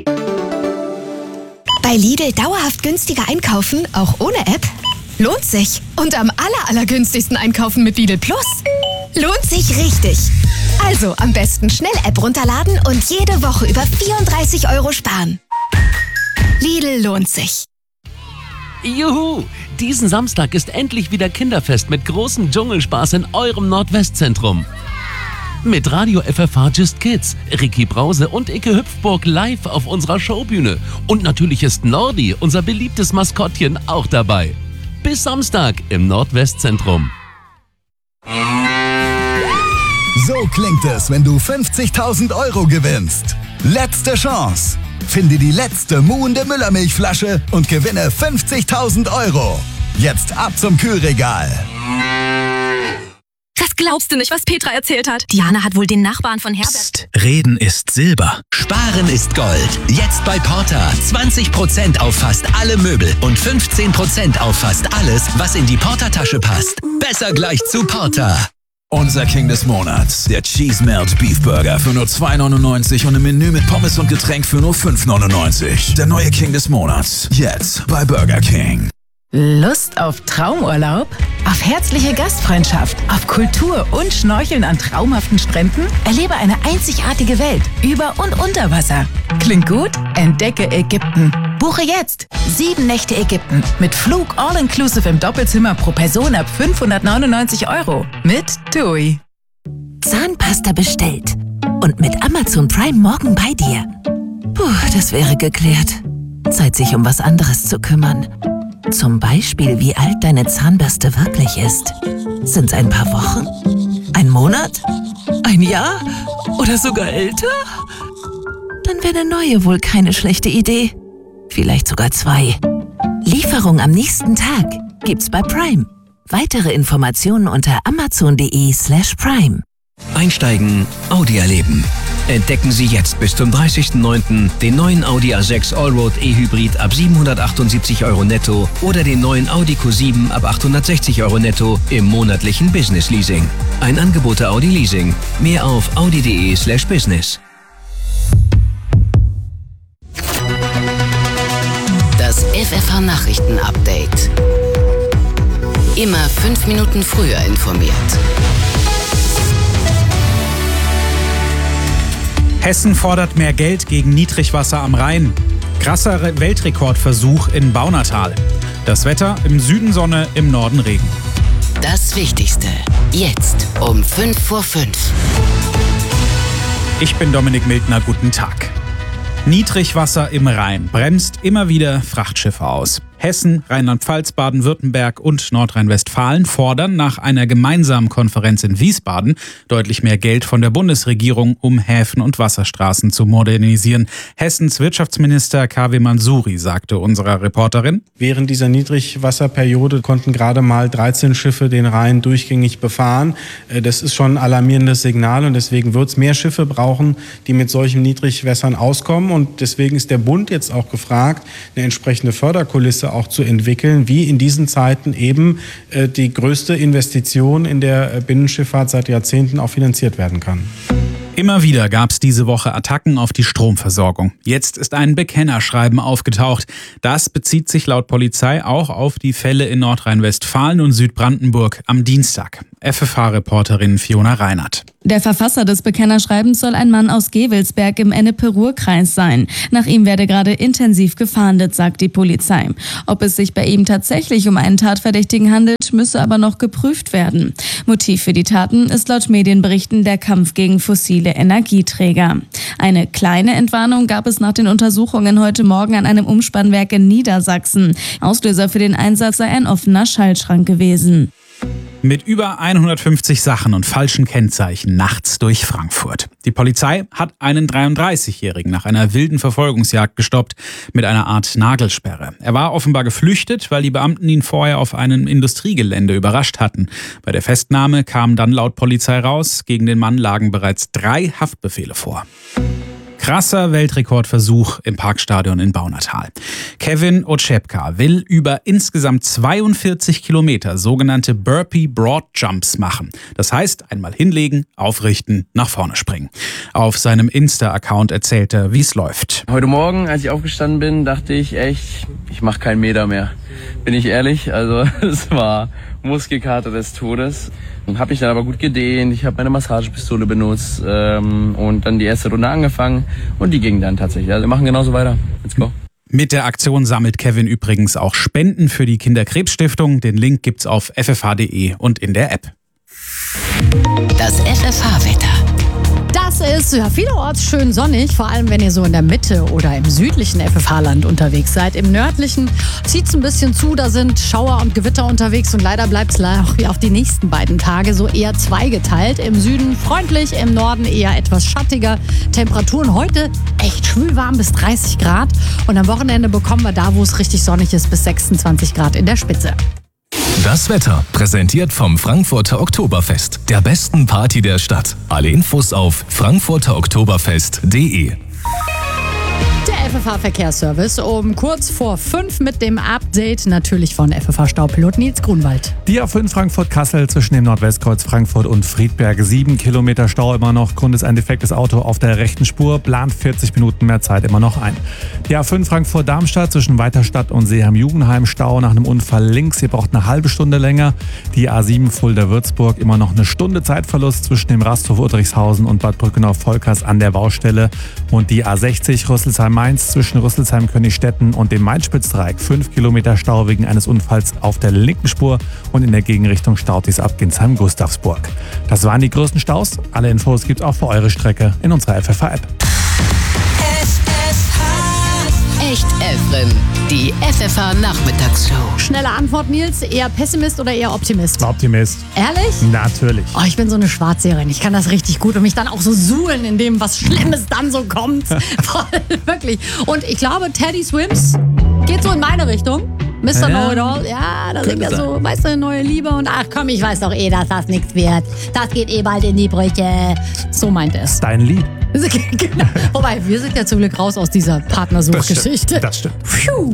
Bei Lidl dauerhaft günstiger einkaufen, auch ohne App? Lohnt sich. Und am allergünstigsten einkaufen mit Lidl Plus? Lohnt sich richtig. Also am besten schnell App runterladen und jede Woche über 34 € sparen. Lidl lohnt sich. Juhu! Diesen Samstag ist endlich wieder Kinderfest mit großem Dschungelspaß in eurem Nordwestzentrum. Mit Radio FFH Just Kids, Ricky Brause und Icke Hüpfburg live auf unserer Showbühne. Und natürlich ist Nordi, unser beliebtes Maskottchen, auch dabei. Bis Samstag im Nordwestzentrum. So klingt es, wenn du 50.000 € gewinnst. Letzte Chance. Finde die letzte muhende Müllermilchflasche und gewinne 50.000 €. Jetzt ab zum Kühlregal. Das glaubst du nicht, was Petra erzählt hat. Diana hat wohl den Nachbarn von Herbert... Psst, Reden ist Silber. Sparen ist Gold. Jetzt bei Porter. 20% auf fast alle Möbel und 15% auf fast alles, was in die Porter-Tasche passt. Besser gleich zu Porter. Unser King des Monats, der Cheese Melt Beef Burger für nur 2,99 € und im Menü mit Pommes und Getränk für nur 5,99 €. Der neue King des Monats, jetzt bei Burger King. Lust auf Traumurlaub? Auf herzliche Gastfreundschaft? Auf Kultur und Schnorcheln an traumhaften Stränden? Erlebe eine einzigartige Welt über und unter Wasser. Klingt gut? Entdecke Ägypten. Buche jetzt 7 Nächte Ägypten mit Flug all-inclusive im Doppelzimmer pro Person ab 599 € mit TUI. Zahnpasta bestellt und mit Amazon Prime morgen bei dir. Puh, das wäre geklärt. Zeit, sich um was anderes zu kümmern. Zum Beispiel, wie alt deine Zahnbürste wirklich ist. Sind's ein paar Wochen? Ein Monat? Ein Jahr? Oder sogar älter? Dann wäre eine neue wohl keine schlechte Idee. Vielleicht sogar 2. Lieferung am nächsten Tag gibt's bei Prime. Weitere Informationen unter amazon.de/prime. Einsteigen, Audi erleben. Entdecken Sie jetzt bis zum 30.09. den neuen Audi A6 Allroad E-Hybrid ab 778 € netto oder den neuen Audi Q7 ab 860 € netto im monatlichen Business Leasing. Ein Angebot der Audi Leasing. Mehr auf audi.de/business. Das FFH Nachrichten Update. Immer 5 Minuten früher informiert. Hessen fordert mehr Geld gegen Niedrigwasser am Rhein. Krasser Weltrekordversuch in Baunatal. Das Wetter: im Süden Sonne, im Norden Regen. Das Wichtigste. Jetzt um 5:05 Uhr. Ich bin Dominik Mildner, guten Tag. Niedrigwasser im Rhein bremst immer wieder Frachtschiffe aus. Hessen, Rheinland-Pfalz, Baden-Württemberg und Nordrhein-Westfalen fordern nach einer gemeinsamen Konferenz in Wiesbaden deutlich mehr Geld von der Bundesregierung, um Häfen und Wasserstraßen zu modernisieren. Hessens Wirtschaftsminister Kavi Mansuri sagte unserer Reporterin: Während dieser Niedrigwasserperiode konnten gerade mal 13 Schiffe den Rhein durchgängig befahren. Das ist schon ein alarmierendes Signal und deswegen wird es mehr Schiffe brauchen, die mit solchen Niedrigwässern auskommen. Und deswegen ist der Bund jetzt auch gefragt, eine entsprechende Förderkulisse auch zu entwickeln, wie in diesen Zeiten eben die größte Investition in der Binnenschifffahrt seit Jahrzehnten auch finanziert werden kann. Immer wieder gab es diese Woche Attacken auf die Stromversorgung. Jetzt ist ein Bekennerschreiben aufgetaucht. Das bezieht sich laut Polizei auch auf die Fälle in Nordrhein-Westfalen und Südbrandenburg am Dienstag. FFH-Reporterin Fiona Reinert. Der Verfasser des Bekennerschreibens soll ein Mann aus Gewelsberg im Ennepe-Ruhr-Kreis sein. Nach ihm werde gerade intensiv gefahndet, sagt die Polizei. Ob es sich bei ihm tatsächlich um einen Tatverdächtigen handelt, müsse aber noch geprüft werden. Motiv für die Taten ist laut Medienberichten der Kampf gegen fossile Energieträger. Eine kleine Entwarnung gab es nach den Untersuchungen heute Morgen an einem Umspannwerk in Niedersachsen. Auslöser für den Einsatz sei ein offener Schaltschrank gewesen. Mit über 150 Sachen und falschen Kennzeichen nachts durch Frankfurt. Die Polizei hat einen 33-Jährigen nach einer wilden Verfolgungsjagd gestoppt mit einer Art Nagelsperre. Er war offenbar geflüchtet, weil die Beamten ihn vorher auf einem Industriegelände überrascht hatten. Bei der Festnahme kam dann laut Polizei raus, gegen den Mann lagen bereits 3 Haftbefehle vor. Krasser Weltrekordversuch im Parkstadion in Baunatal. Kevin Oczepka will über insgesamt 42 Kilometer sogenannte Burpee Broad Jumps machen. Das heißt, einmal hinlegen, aufrichten, nach vorne springen. Auf seinem Insta-Account erzählt er, wie es läuft. Heute Morgen, als ich aufgestanden bin, dachte ich echt, ich mache keinen Meter mehr. Bin ich ehrlich, also es war Muskelkater des Todes. Habe mich dann aber gut gedehnt, ich habe meine Massagepistole benutzt und dann die erste Runde angefangen und die ging dann tatsächlich. Also wir machen genauso weiter. Let's go. Mit der Aktion sammelt Kevin übrigens auch Spenden für die Kinderkrebsstiftung. Den Link gibt's auf ffh.de und in der App. Das FFH-Wetter. Das ist ja vielerorts schön sonnig, vor allem wenn ihr so in der Mitte oder im südlichen FFH-Land unterwegs seid. Im nördlichen zieht es ein bisschen zu, da sind Schauer und Gewitter unterwegs und leider bleibt es auch die nächsten beiden Tage so eher zweigeteilt. Im Süden freundlich, im Norden eher etwas schattiger. Temperaturen heute echt schwülwarm bis 30 Grad und am Wochenende bekommen wir da, wo es richtig sonnig ist, bis 26 Grad in der Spitze. Das Wetter, präsentiert vom Frankfurter Oktoberfest, der besten Party der Stadt. Alle Infos auf frankfurteroktoberfest.de. Der FFH-Verkehrsservice um kurz vor 5 mit dem Update natürlich von FFH-Staupilot Nils Grunwald. Die A5 Frankfurt-Kassel zwischen dem Nordwestkreuz Frankfurt und Friedberg. 7 Kilometer Stau immer noch. Grund ist ein defektes Auto auf der rechten Spur. Plant 40 Minuten mehr Zeit immer noch ein. Die A5 Frankfurt-Darmstadt zwischen Weiterstadt und Seeheim-Jugendheim. Stau nach einem Unfall links. Ihr braucht eine halbe Stunde länger. Die A7 Fulda-Würzburg immer noch eine Stunde Zeitverlust zwischen dem Rasthof Udrichshausen und Bad Brückenau-Volkers an der Baustelle. Und die A60 Rüsselsheim-Mainz zwischen Rüsselsheim-Königstetten und dem Main-Spitz-Dreieck. 5 Kilometer Stau wegen eines Unfalls auf der linken Spur und in der Gegenrichtung staut dies ab Ginsheim-Gustavsburg. Das waren die größten Staus. Alle Infos gibt's auch für eure Strecke in unserer FFH-App. Echt Evren, die FFH-Nachmittagsshow. Schnelle Antwort, Nils. Eher Pessimist oder eher Optimist? Optimist. Ehrlich? Natürlich. Oh, ich bin so eine Schwarzseherin. Ich kann das richtig gut und mich dann auch so suhlen in dem, was Schlimmes dann so kommt. Voll, wirklich. Und ich glaube, Teddy Swims geht so in meine Richtung. Mr. Know-it-all. Ja, da singt er so, weißt du, neue Liebe und ach komm, ich weiß doch dass das nichts wird. Das geht bald in die Brüche. So meint es. Dein Lied. Genau. Wobei, wir sind ja zum Glück raus aus dieser Partnersuchgeschichte. Das stimmt. Phew.